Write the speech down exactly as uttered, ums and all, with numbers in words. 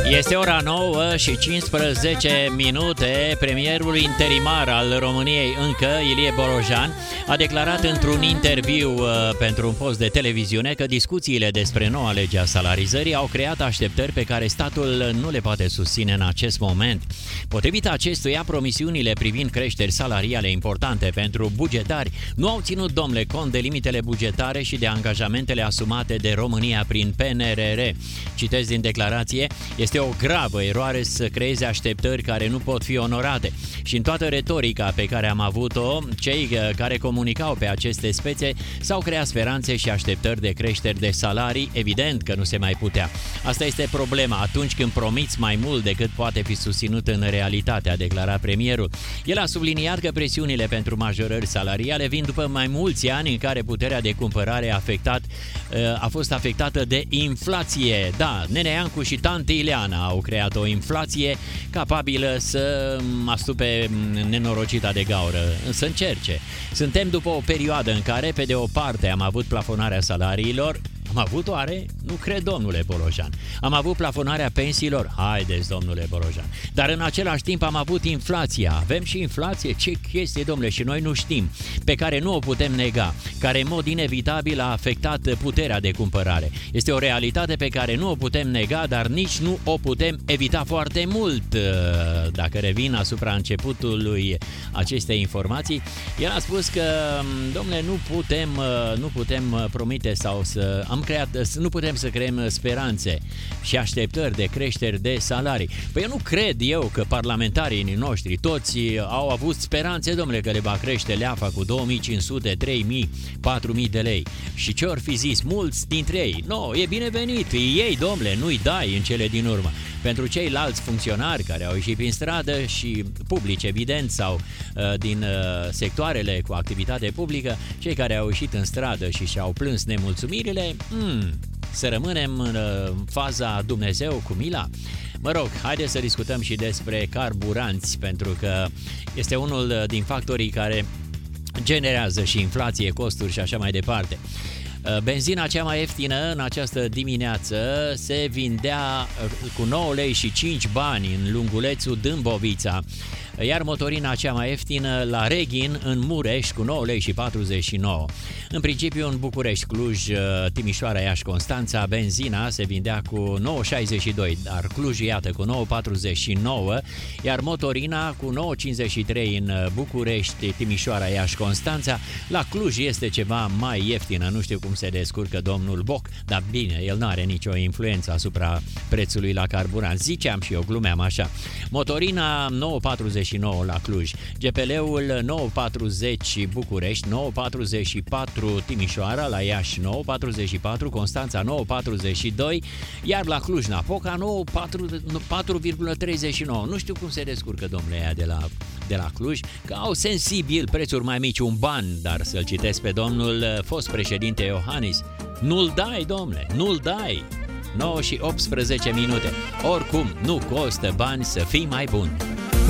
Este ora nouă și cincisprezece minute. Premierul interimar al României încă, Ilie Bolojan, a declarat într-un interviu uh, pentru un post de televiziune că discuțiile despre noua lege a salarizării au creat așteptări pe care statul nu le poate susține în acest moment. Potrivit acestuia, promisiunile privind creșteri salariale importante pentru bugetari nu au ținut, domnule, cont de limitele bugetare și de angajamentele asumate de România prin P N R R. Citez din declarație: este o gravă eroare să creeze așteptări care nu pot fi onorate. Și în toată retorica pe care am avut-o, cei care comunicau pe aceste spețe s-au creat speranțe și așteptări de creșteri de salarii, evident că nu se mai putea. Asta este problema atunci când promiți mai mult decât poate fi susținut în realitate, a declarat premierul. El a subliniat că presiunile pentru majorări salariale vin după mai mulți ani în care puterea de cumpărare a, afectat, a fost afectată de inflație. Da, Nene Iancu și Tante Ileana au creat o inflație capabilă să astupe nenorocita de gaură, să încerce. Suntem după o perioadă în care, pe de o parte, am avut plafonarea salariilor. Am avut oare? Nu cred, domnule Bolojan. Am avut plafonarea pensiilor? Haideți, domnule Bolojan. Dar în același timp am avut inflația. Avem și inflație? Ce chestie, domnule, și noi nu știm. Pe care nu o putem nega. Care în mod inevitabil a afectat puterea de cumpărare. Este o realitate pe care nu o putem nega, dar nici nu o putem evita foarte mult. Dacă revin asupra începutului acestei informații, el a spus că, domnule, nu putem, nu putem promite sau să... Am creat, nu putem să creăm speranțe și așteptări de creșteri de salarii. Păi eu nu cred eu că parlamentarii noștri toți au avut speranțe, domnule, că le va crește leafa cu două mii cinci sute, trei mii, patru mii de lei. Și ce or fi zis mulți dintre ei? No, e binevenit, ei, domnule, nu-i dai în cele din urmă. Pentru ceilalți funcționari care au ieșit prin stradă și publici, evident, sau uh, din uh, sectoarele cu activitate publică, cei care au ieșit în stradă și și-au plâns nemulțumirile, hmm, să rămânem în uh, faza Dumnezeu cu mila. Mă rog, haideți să discutăm și despre carburanți, pentru că este unul din factorii care generează și inflație, costuri și așa mai departe. Benzina cea mai ieftină în această dimineață se vindea cu nouă lei și cinci bani în lungulețul Dâmbovița, iar motorina cea mai ieftină la Reghin în Mureș cu nouă lei și patruzeci și nouă. În principiu în București, Cluj, Timișoara, Iași, Constanța, benzina se vindea cu nouă lei șaizeci și doi, dar Cluj, iată, cu nouă lei patruzeci și nouă, iar motorina cu nouă lei cincizeci și trei în București, Timișoara, Iași, Constanța. La Cluj este ceva mai ieftină, nu știu cum se descurcă domnul Boc, dar bine, el nu are nicio influență asupra prețului la carburant. Ziceam și eu, glumeam așa. Motorina nouă lei patruzeci și nouă la Cluj, G P L-ul nouă lei patruzeci București, nouă lei patruzeci și patru Timișoara, la Iași nouă lei patruzeci și patru, Constanța nouă lei patruzeci și doi, iar la Cluj-Napoca nouă lei patru virgulă treizeci și nouă. Nu știu cum se descurcă, domnule, aia de la, de la Cluj, că au sensibil prețuri mai mici, un ban, dar să-l citesc pe domnul fost președinte Iohannis: nu-l dai, domnule, nu-l dai. nouă și optsprezece minute. Oricum, nu costă bani să fii mai bun.